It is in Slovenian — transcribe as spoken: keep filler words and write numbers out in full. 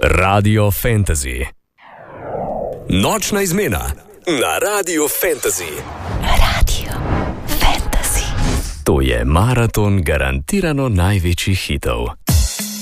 Radio Fantasy. Nočna izmena na Radio Fantasy. Radio Fantasy. To je maraton garantirano največjih hitov.